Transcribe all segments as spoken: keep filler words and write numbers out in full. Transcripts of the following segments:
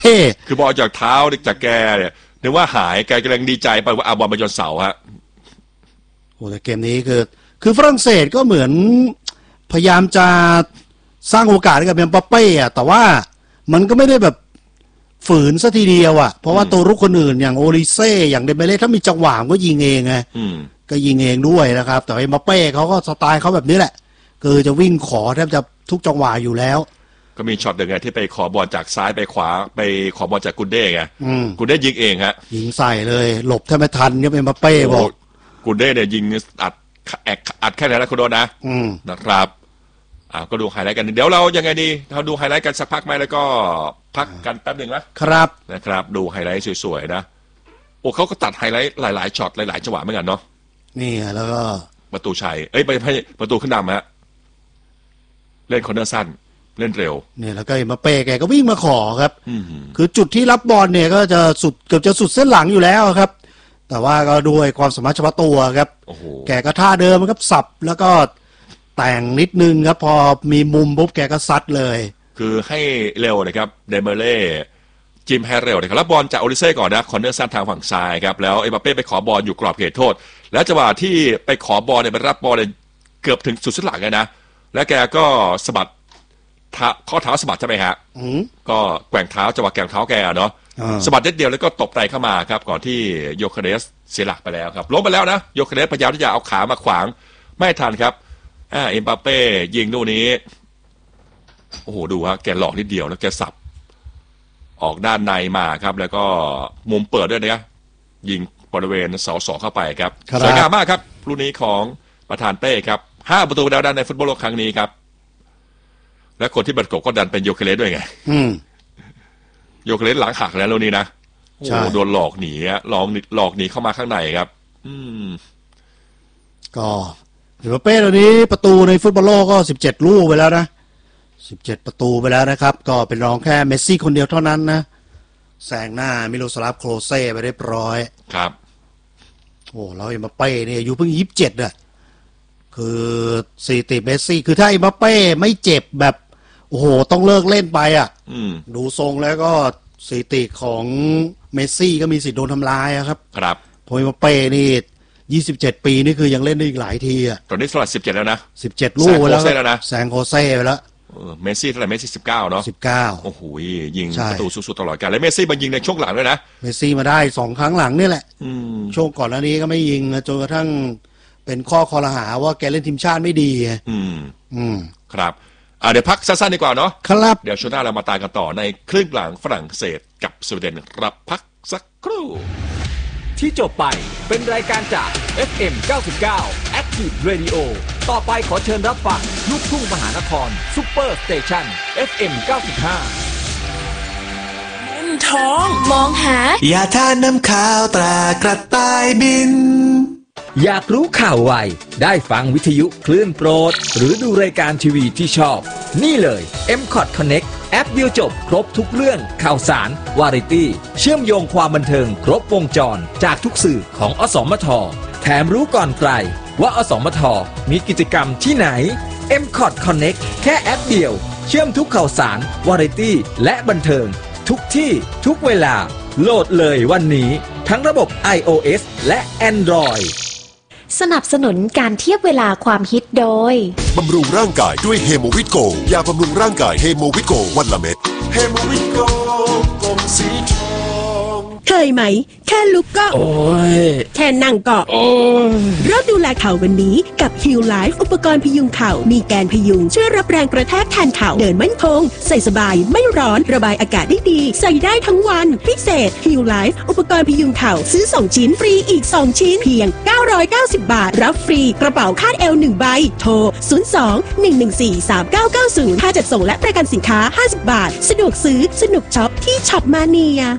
เฮ้คือบอลจากเท้าจากแกเนี่ยนึกว่าหายแกกำลังดีใจไปว่าเอาบอลมาโยนเสาฮะโอ้แต่เกมนี้คือคือฝรั่งเศสก็เหมือนพยายามจะสร้างโอกาสให้กับเอ็มบัปเป้อะแต่ว่ามันก็ไม่ได้แบบฝืนซะทีเดียวอ่ะเพราะว่าตัวรุกคนอื่นอย่างโอลิเซ่อย่างเดเบเล่ถ้ามีจังหวะก็ยิงเองไงก็ยิงเองด้วยนะครับแต่เอ็มบัปเป้เขาก็สไตล์เขาแบบนี้แหละคือจะวิ่งขอแทบจะทุกจังหวะอยู่แล้วก็มีช็อตหนึ่งไงที่ไปขอบอลจากซ้ายไปขวาไปขอบอลจากกุนเด้ไงกุนเด้ยิงเองฮะยิงใส่เลยหลบแทบไม่ทันเนี่ยเอ็มบัปเป้บอกกุนเด้เนี่ยยิงอัดอัดแค่ไหนแล้วคุณโดนนะนะครับอ่าก็ดูไฮไลท์กันเดี๋ยวเรายังไงดีเราดูไฮไลท์กันสักพักไหมแล้วก็พักกันแป๊บหนึ่งนะครับนะครับดูไฮไลท์สวยๆนะโอ้เขาก็ตัดไฮไลท์หลายๆช็อตหลายๆจังหวะเหมือนกันเนาะนี่แล้วก็ประตูชัยเอ้ยไปให้ประตูขึ้นนำฮะเล่นคอร์เนอร์สั้นเล่นเร็วเนี่ยแล้วก็มาเป้แกก็วิ่งมาขอครับคือจุดที่รับบอลเนี่ยก็จะสุดเกือบจะสุดเส้นหลังอยู่แล้วครับแต่ว่าก็ด้วยความสามารถเฉพาะตัวครับแกก็ท่าเดิมครับสับแล้วก็แต่งนิดนึงครับพอมีมุมปุ๊บแกก็ซัดเลยคือให้เร็วนะครับเดเมเล่จิมให้เร็วนะครับรับบอลจากโอลิเซ่ก่อนนะคอร์เนอร์สั้นทางฝั่งซ้ายครับแล้วเอ็มบัปเป้ไปขอบอลอยู่กรอบเขตโทษแล้วจังหวะที่ไปขอบอลเนี่ยไปรับบอลเนี่ยเกือบถึงสุดเส้นหลังเลยนะแล้วแกก็สะบัดข้อเท้าสะบัดใช่ไหมฮะก็แกว่งเท้าจังหวะแกว่งเท้าแกเนาะสะบัดเด็ดเดียวแล้วก็ตบไตเข้ามาครับก่อนที่โยเคเรสเสียหลักไปแล้วครับล้มไปแล้วนะโยเคเรสพยายามที่จะเอาขามาขวางไม่ทันครับอ่าเอ็มบัปเป้ยิงลูกนี้โอ้โหดูฮะแกหลอกนิดเดียวแล้วแกสับออกด้านในมาครับแล้วก็มุมเปิดด้วยนะยิงบริเวณเสาสองเข้าไปครับสวยงามมากครับลูกนี้ของประธานเป้ครับห้าประตูดาวดันในฟุตบอลโลกครั้งนี้ครับและคนที่บัดกบก็ดันเป็นโยเคเรสด้วยไงโยเคเรสหลังหักแล้วลูกนี้นะโอ้โดนหลอกหนีหลอกหลอกหนีเข้ามาข้างในครับอืมก็เดี๋ยวเป้ตัวนี้ประตูในฟุตบอลโลกก็สิบเจ็ดลูกไปแล้วนะสิบเจ็ดประตูไปแล้วนะครับก็เป็นรองแค่เมสซี่คนเดียวเท่านั้นนะแซงหน้ามิโลสลาฟโคลเซ่ไปเรียบร้อยครับโอ้แล้วเอ็มบัปเป้เนี่ยอายุเพิ่งยี่สิบเจ็ดอ่ะคือสถิติเมสซี่คือถ้าเอ็มบัปเป้ไม่เจ็บแบบโอ้โหต้องเลิกเล่นไปอ่ะดูทรงแล้วก็สถิติของเมสซี่ก็มีสิทธิ์โดนทำลายครับครับเพราะเอ็มบัปเป้นี่ยี่สิบเจ็ดปีนี่คือยังเล่นได้อีกหลายทีอ่ะตอนนี้เท่าไหร่สิบเจ็ดแล้วนะสิบเจ็ดลูกแล้วนะแซงโคเซ่ไปแล้วเมสซี่เท่าไหร่เมสซี่สิบเก้าเนาะสิบเก้าโอ้โหยิงประตูสุดๆตลอดกาลแล้วเมสซี่มายิงในช่วงหลังด้วยนะเมสซี่มาได้สองครั้งหลังนี่แหละช่วงก่อนหน้านี้ก็ไม่ยิงจนกระทั่งเป็นข้อคอรหาว่าแกเล่นทีมชาติไม่ดีอืมอืมครับอ่าเดี๋ยวพักสั้นๆดีกว่าเนาะครับเดี๋ยวช่วงหน้าเรามาตามกันต่อในครึ่งหลังฝรั่งเศสกับสวีเดนรับพักสักครู่ที่จบไปเป็นรายการจาก เอฟ เอ็ม เก้าสิบเก้า Active Radio ต่อไปขอเชิญรับฟังลูกทุ่งมหานครซุปเปอร์สเตชัน เอฟ เอ็ม เก้าสิบห้าเงินทองมองหายาท่าน้ำขาวตรากระต่ายบินอยากรู้ข่าวไวได้ฟังวิทยุคลื่นโปรดหรือดูรายการทีวีที่ชอบนี่เลย เอ็ม คอท Connect แอปเดียวจบครบทุกเรื่องข่าวสารวาไรตี้เชื่อมโยงความบันเทิงครบวงจรจากทุกสื่อของอสมทแถมรู้ก่อนใครว่าอสมทมีกิจกรรมที่ไหน เอ็ม คอท Connect แค่แอปเดียวเชื่อมทุกข่าวสารวาไรตี้และบันเทิงทุกที่ทุกเวลาโหลดเลยวันนี้ทั้งระบบ iOS และ Android สนับสนุนการเทียบเวลาความฮิตโดยบำรุงร่างกายด้วยเฮโมวิโกยาบำรุงร่างกายเฮโมวิโกวันละเม็ดเฮโมวิโกกลมสีทองเคยไหมแค่ลุกก็โอ้ยแค่นั่งก็โอ้ยเริ่มดูแลเข่าวันนี้กับ Heal Life อุปกรณ์พยุงเข่ามีแกนพยุงช่วยรับแรงกระแทกแทนเข่าเดินมั่นคงใส่สบายไม่ร้อนระบายอากาศได้ดีใส่ได้ทั้งวันพิเศษ Heal Life อุปกรณ์พยุงเข่าซื้อสองชิ้นฟรีอีกสองชิ้นเพียงเก้าร้อยเก้าสิบบาทรับฟรีกระเป๋าคาดเอวหนึ่งใบโทรศูนย์ สอง หนึ่ง หนึ่ง สี่ สาม เก้า เก้า ศูนย์ค่าจัดส่งและประกันสินค้าห้าสิบบาทสะดวกซื้อสนุกช็อปที่ช็อปมาเนีย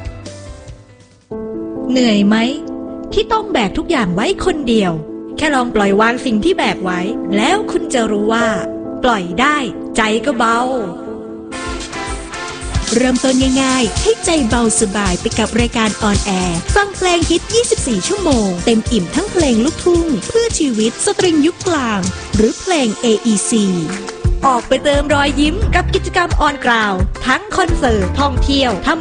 เหนื่อยไหมที่ต้องแบกทุกอย่างไว้คนเดียวแค่ลองปล่อยวางสิ่งที่แบกไว้แล้วคุณจะรู้ว่าปล่อยได้ใจก็เบาเริ่มต้นง่ายๆให้ใจเบาสบายไปกับรายการออนแอร์ฟังเพลงฮิตยี่สิบสี่ชั่วโมงเต็มอิ่มทั้งเพลงลูกทุ่งเพื่อชีวิตสตริงยุคกลางหรือเพลง เอ อี ซีออกไปเติมรอยยิ้มกับกิจกรรมออนกราวทั้งคอนเสิร์ตท่องเที่ยว